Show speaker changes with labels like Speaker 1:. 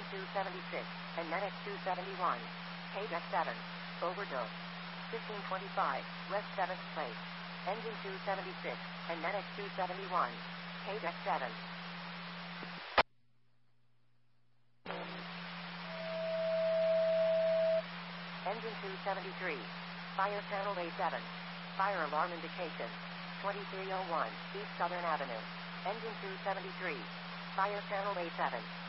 Speaker 1: Engine 276, and NetX 271. Page F7. Overdose. 1525, West 7th Place. Engine 276, and NetX 271. Page F7. Engine 273. Fire channel A7. Fire alarm indication. 2301, East Southern Avenue. Engine 273. Fire channel A7.